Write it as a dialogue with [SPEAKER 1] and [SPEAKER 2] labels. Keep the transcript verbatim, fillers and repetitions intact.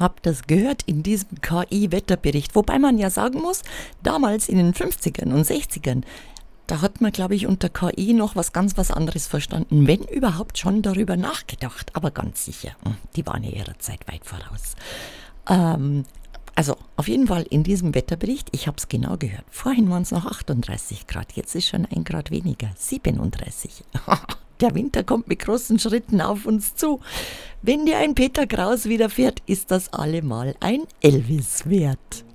[SPEAKER 1] Habt das gehört in diesem K I-Wetterbericht? Wobei man ja sagen muss, damals in den fünfzigern und sechzigern, da hat man, glaube ich, unter K I noch was ganz was anderes verstanden, wenn überhaupt schon darüber nachgedacht, aber ganz sicher, die waren ja ihrer Zeit weit voraus. Ähm, also auf jeden Fall in diesem Wetterbericht, ich habe es genau gehört, vorhin waren es noch achtunddreißig Grad, jetzt ist schon ein Grad weniger, siebenunddreißig. Der Winter kommt mit großen Schritten auf uns zu. Wenn dir ein Peter Kraus widerfährt, ist das allemal ein Elvis wert.